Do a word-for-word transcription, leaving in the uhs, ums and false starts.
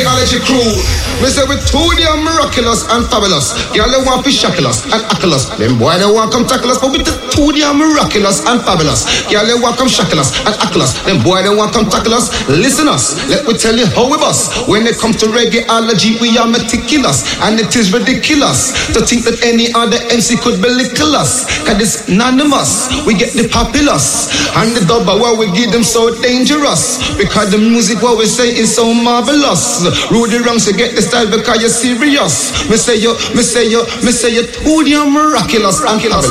Reggaeology crew. Me say we too damn miraculous and fabulous. Y'all they want to shackle us and hackle us. Them boy they want come tackle us, but we too damn miraculous and fabulous. Y'all they want come shackle us and hackle us. Them boy they want come tackle us. Listen us, let me tell you how we bust. When it comes to reggaeology, we are meticulous, and it is ridiculous to think that any other M C could belittle us. Cause it's anonymous. We get the populace, and the dub where we give them so dangerous. Because the music what we say is so marvelous. Rudy Ranks to get the style because you're serious. Me say you, me say you, me say you too damn miraculous and fabulous.